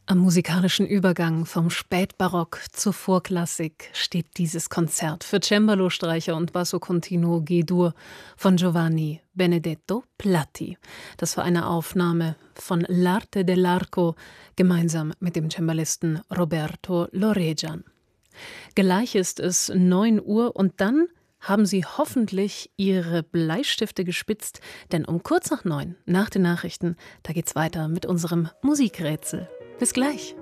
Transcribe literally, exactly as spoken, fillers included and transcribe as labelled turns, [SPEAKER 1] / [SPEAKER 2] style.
[SPEAKER 1] Am musikalischen Übergang vom Spätbarock zur Vorklassik steht dieses Konzert für Cembalo, Streicher und Basso Continuo G-Dur von Giovanni Benedetto Platti. Das war eine Aufnahme von L'Arte dell'Arco gemeinsam mit dem Cembalisten Roberto Lorejan. Gleich ist es neun Uhr und dann haben Sie hoffentlich Ihre Bleistifte gespitzt, denn um kurz nach neun, nach den Nachrichten, da geht's weiter mit unserem Musikrätsel. Bis gleich.